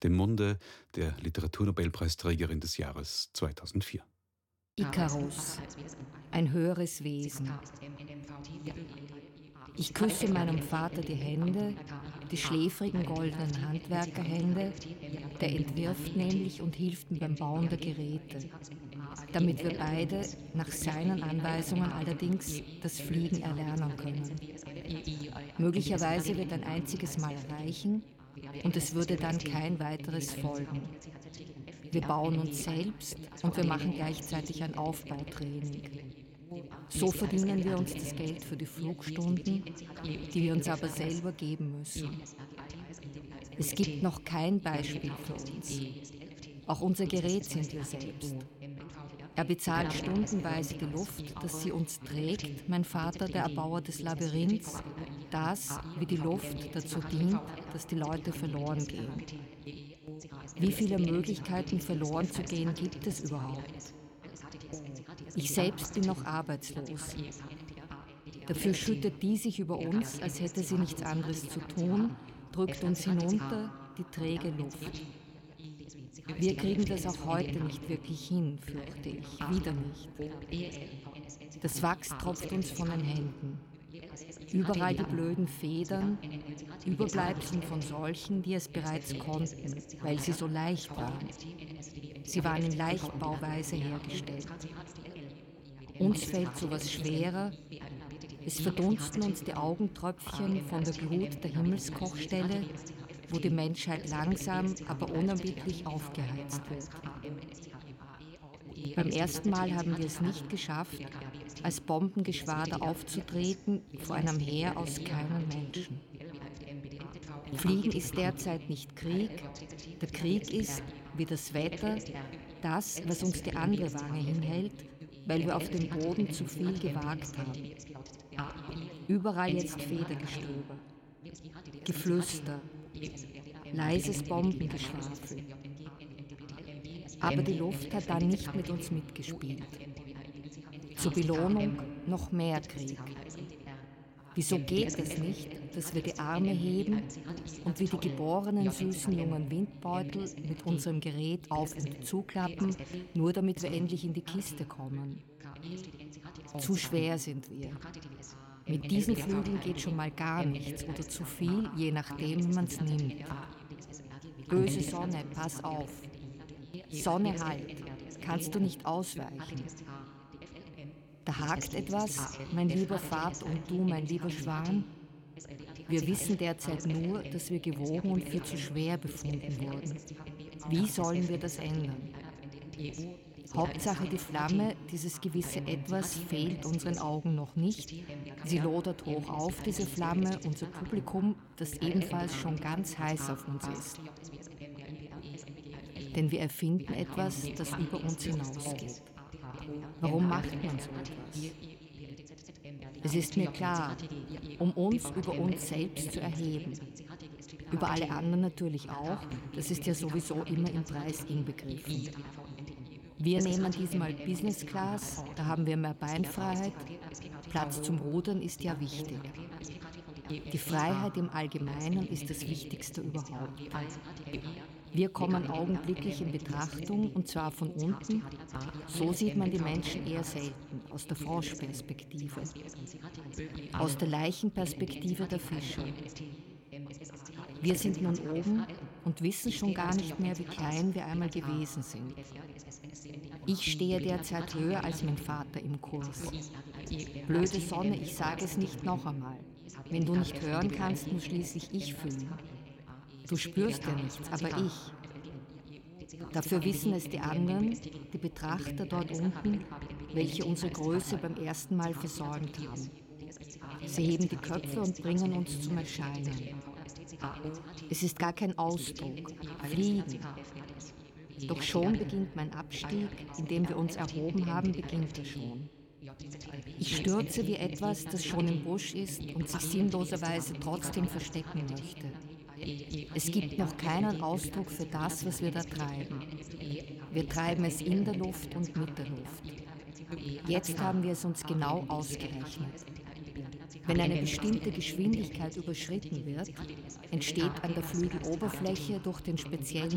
dem Munde der Literaturnobelpreisträgerin des Jahres 2004. Ikarus, ein höheres Wesen. Ich küsse meinem Vater die Hände, die schläfrigen goldenen Handwerkerhände, der entwirft nämlich und hilft mir beim Bauen der Geräte, damit wir beide nach seinen Anweisungen allerdings das Fliegen erlernen können. Möglicherweise wird ein einziges Mal reichen und es würde dann kein weiteres folgen. Wir bauen uns selbst und wir machen gleichzeitig ein Aufbautraining. So verdienen wir uns das Geld für die Flugstunden, die wir uns aber selber geben müssen. Es gibt noch kein Beispiel für uns. Auch unser Gerät sind wir selbst. Er bezahlt stundenweise die Luft, dass sie uns trägt, mein Vater, der Erbauer des Labyrinths, das, wie die Luft, dazu dient, dass die Leute verloren gehen. Wie viele Möglichkeiten, verloren zu gehen, gibt es überhaupt? Ich selbst bin noch arbeitslos. Dafür schüttet die sich über uns, als hätte sie nichts anderes zu tun, drückt uns hinunter, die träge Luft. Wir kriegen das auch heute nicht wirklich hin, fürchte ich, wieder nicht. Das Wachs tropft uns von den Händen. Überall die blöden Federn, Überbleibsel von solchen, die es bereits konnten, weil sie so leicht waren. Sie waren in Leichtbauweise hergestellt. Uns fällt sowas schwerer, es verdunsten uns die Augentröpfchen von der Glut der Himmelskochstelle, wo die Menschheit langsam, aber unerbittlich aufgeheizt wird. Beim ersten Mal haben wir es nicht geschafft, als Bombengeschwader aufzutreten vor einem Heer aus keinen Menschen. Fliegen ist derzeit nicht Krieg. Der Krieg ist, wie das Wetter, das, was uns die andere Wange hinhält, weil wir auf dem Boden zu viel gewagt haben. Überall jetzt Federgestöber, Geflüster, leises Bombengeschwafel. Aber die Luft hat dann nicht mit uns mitgespielt. Zur Belohnung noch mehr Krieg. Wieso geht es nicht, dass wir die Arme heben und wie die geborenen süßen jungen Windbeutel mit unserem Gerät auf und zuklappen, nur damit wir endlich in die Kiste kommen? Zu schwer sind wir. Mit diesen Flügeln geht schon mal gar nichts oder zu viel, je nachdem, wie man es nimmt. Böse Sonne, pass auf. Sonne halt, kannst du nicht ausweichen. Da hakt etwas, mein lieber Vater und du, mein lieber Schwan. Wir wissen derzeit nur, dass wir gewogen und für zu schwer befunden wurden. Wie sollen wir das ändern? Hauptsache die Flamme, dieses gewisse Etwas, fehlt unseren Augen noch nicht. Sie lodert hoch auf, diese Flamme, unser Publikum, das ebenfalls schon ganz heiß auf uns ist. Denn wir erfinden etwas, das über uns hinausgeht. Warum macht man so etwas? Es ist mir klar, um uns über uns selbst zu erheben. Über alle anderen natürlich auch, das ist ja sowieso immer im Preis inbegriffen. Wir nehmen diesmal Business Class, da haben wir mehr Beinfreiheit. Platz zum Rudern ist ja wichtig. Die Freiheit im Allgemeinen ist das Wichtigste überhaupt. Wir kommen augenblicklich in Betrachtung, und zwar von unten. So sieht man die Menschen eher selten, aus der Froschperspektive, aus der Leichenperspektive der Fische. Wir sind nun oben und wissen schon gar nicht mehr, wie klein wir einmal gewesen sind. Ich stehe derzeit höher als mein Vater im Kurs. Blöde Sonne, ich sage es nicht noch einmal. Wenn du nicht hören kannst, muss schließlich ich fühlen. Du spürst ja nichts, aber ich. Dafür wissen es die anderen, die Betrachter dort unten, welche unsere Größe beim ersten Mal versäumt haben. Sie heben die Köpfe und bringen uns zum Erscheinen. Es ist gar kein Ausdruck, Fliegen. Doch schon beginnt mein Abstieg, indem wir uns erhoben haben, beginnt er schon. Ich stürze wie etwas, das schon im Busch ist und sich sinnloserweise trotzdem verstecken möchte. Es gibt noch keinen Ausdruck für das, was wir da treiben. Wir treiben es in der Luft und mit der Luft. Jetzt haben wir es uns genau ausgerechnet. Wenn eine bestimmte Geschwindigkeit überschritten wird, entsteht an der Flügeloberfläche durch den speziellen